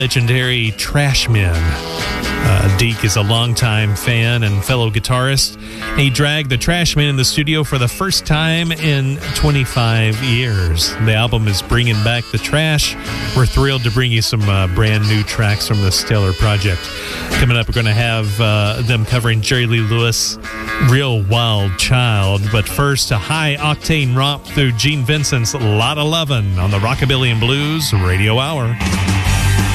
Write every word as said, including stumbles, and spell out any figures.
legendary Trashmen. Uh, Deke is a longtime fan and fellow guitarist. He dragged the Trashmen in the studio for the first time in twenty-five years. The album is bringing back the trash. We're thrilled to bring you some uh, brand new tracks from the Stellar Project. Coming up, we're going to have uh, them covering Jerry Lee Lewis, Real Wild Child. But first, a high-octane romp through Gene Vincent's Lot of Lovin' on the Rockabilly and Blues Radio Hour.